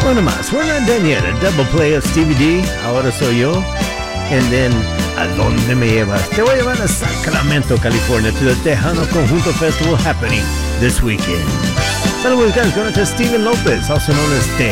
Una más. We're not done yet. A double play of Stevie D. Ahora soy yo. And then, ¿a dónde me llevas? Te voy a llevar a Sacramento, California, to the Tejano Conjunto Festival happening this weekend. Saludos musicales con Steven Lopez, also known as Te.